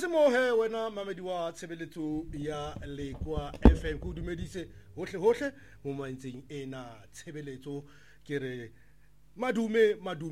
mo he wena mamedi wa tshebeletso ya Lekwa FM go dumedise hohle mo mantseng ena tshebeletso ke re madume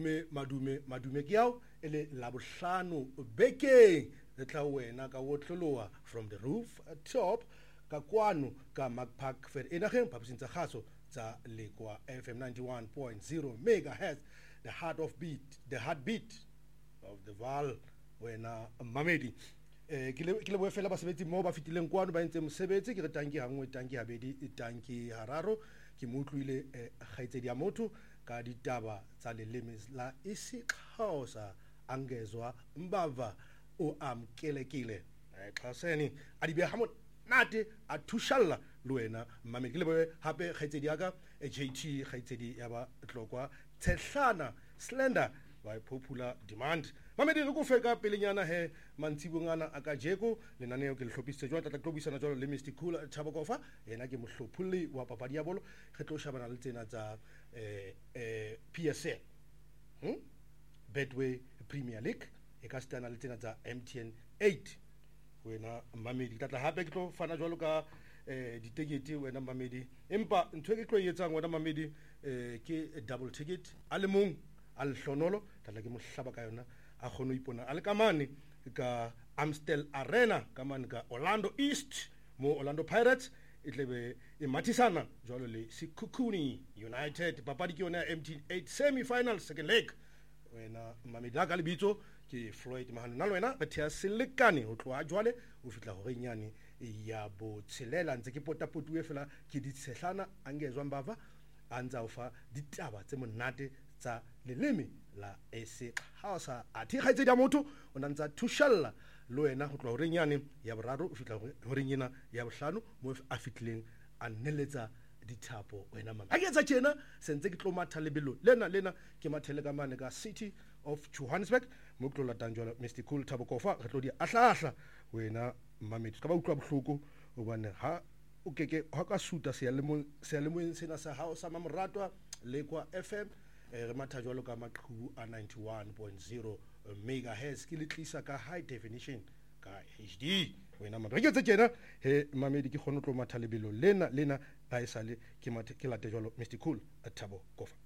ke yao ele la bohlano bekeng le tla wena ka wotloloa from the roof top ka kwano ka Macpark fer enageng phaposing tsa khaso tsa Lekwa FM 91.0 megahertz, the heartbeat of the Val wena mamedi ke le boefela basebetsi mo ba fitileng kwano ba ntse mosebetsi ke re tanki hangwe tanki habedi tanki hararo ke motluile khaitsedi ya motho ka ditaba tsa leleme la isiXhosa angezwa mbava o amkelekile xhaseni adibe hamo nate a thushalla le wena mamedi ke le boe hape khaitsedi ya ka JT khaitsedi ya ba tlokwa tshehlana slender by popular demand mamedi re go feka pelenyana he mantsibongana aka jeko lenaneo ke le hlophisitse jwa tla tlobisana jwa le Mr Cool Thabo Kofa yena ke mohlophulli wa papadi ya bolo re tlo shabana le tsena tsa PSL Betway Premier League e ka stana le tsena tsa MTN 8 wena mamedi tla hape ke tlo fana jwa ka ditekete wena mamedi empa ntwe ke tlo yetsang wena mamedi ke double ticket a le mong al hlonolo tla ke mohlaba ka yona a khono ipona a le kamane ka Amstel Arena kamane ka Orlando East mo Orlando Pirates itlebe e mathisana jwalo le Sekhukhune United papadi ke yona MT8 semi final second leg wena mamedi la ka lebitso ke Floyd Mahano nna wena re thea selekane ho tloa jwale o fitla ho renyane ya botshelela ntse ke potapotuwe fela ke ditsehlana angezwa mbava anza ufa ditaba tse monate tsa leleme la isiXhosa athi khaitsedi ya motho o nantsa thushalla le wena ho tloa ho renyane ya boraro o fitla ho renyena ya bohlano mo a fitleng a nneletsa dithapo wena mama a ke etsa tjena sentse ke tlo matha lebelo lena ke mathele ka mane ka City of Johannesburg mo tlo latang jwa Mr Cool Thabo Kofa re tlo di ahlahla wena mamedi ka ba utlwa bohloko o bane ha o keke ha ka suta se le mo sena sa hao sa mamoratwa Lekwa FM re matha jwa ka maqhubu a 91.0 megahertz ke le tlisa ka high definition ka HD wena mama ke tse tjena he mamedi ke khono tlo matha lebelo lena ba isale ke late jwa Mr Cool Thabo Kofa.